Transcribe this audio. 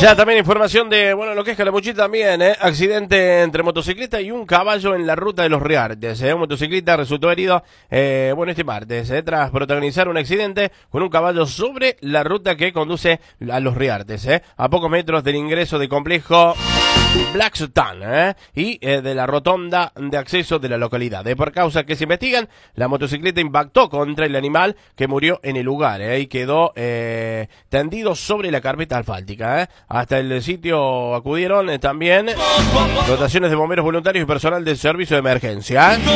Ya también información de, bueno, lo que es Calamuchita también, accidente entre motociclista y un caballo en la ruta de los Riartes. Un motociclista resultó herido, este martes, tras protagonizar un accidente con un caballo sobre la ruta que conduce a los Riartes, a pocos metros del ingreso del complejo Blackstone, y de la rotonda de acceso de la localidad. Por causas que se investigan, la motocicleta impactó contra el animal que murió en el lugar, y quedó tendido sobre la carpeta asfáltica. Hasta el sitio acudieron también dotaciones de bomberos voluntarios y personal del servicio de emergencia.